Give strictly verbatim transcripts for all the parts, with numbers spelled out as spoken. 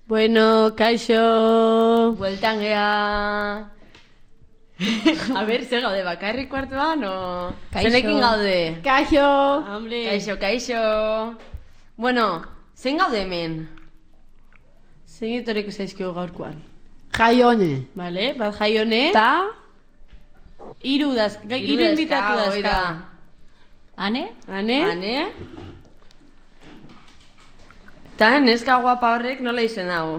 Bueno, kaixo. Bueltan gea. A ber, zer gaude, bakarrik kuartuan, o... Kaixo. Zenekin gaude? Kaixo. Hombre. Kaixo, kaixo. Bueno, zen gaude hemen? Zein etorriko zaizkio gaurkoan. Jaione. Vale, bat jaione. Ta? Iru daz, gai, iru Hiru invitatu dazka, dazka. Ane? Ane? Ane? Ta neska guapa horrek nola izen hau?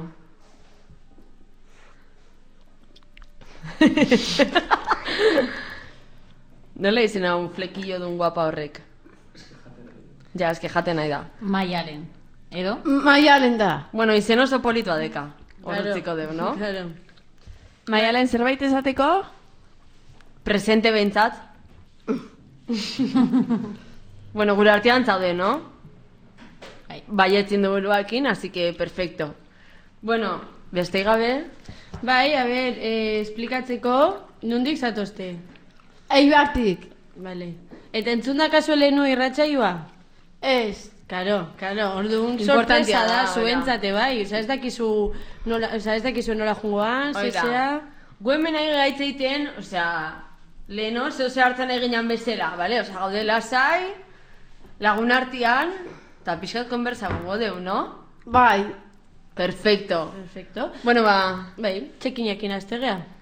Nola izen hau un flequillo dun guapa horrek? Ja, eske jaten nahi da. Maialen. Edo? Maialen da. Bueno, izen oso politoa deka. Horretziko deu, no? Claro. Maialen zerbait esateko? Presente behintzat. Bueno, gure artean zaude, no? Bai. Baietzin du buruakin, así que perfecto. Bueno, beste gabe, Bai, a ber, eh, esplikatzeko, nondik zatozte? Eibartik. Vale. Eta entzun da kasu lehenu irratsaioa? Ez. Karo, karo, orduan Importantea sorpresa da, da, zuentzate, bai. Osa, ez dakizu nola, osa, ez dakizu nola jungoan, Oida. zezea. Guen nahi gaitz egiten, osea, leheno, zeu ze hartzen eginan bezala, bale? Osea, gaude lasai, lagun artian, eta pixkat konbersa gongo deu, no? Bai. Perfecto. Perfecto. Bueno, ba, Bai, txekinekin aztegea.